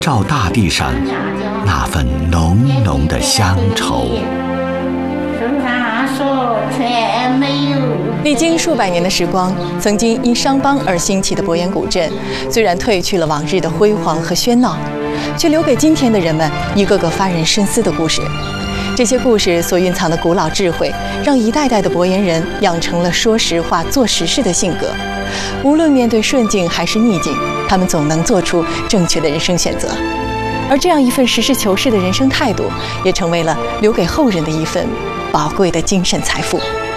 照大地上那份浓浓的乡愁。 历经数百年的时光，曾经因商帮而兴起的博眼古镇，虽然褪去了往日的辉煌和喧闹，却留给今天的人们一个个发人深思的故事。这些故事所蕴藏的古老智慧，让一代代的博眼人养成了说实话、做实事的性格。无论面对顺境还是逆境，他们总能做出正确的人生选择。而这样一份实事求是的人生态度，也成为了留给后人的一份宝贵的精神财富。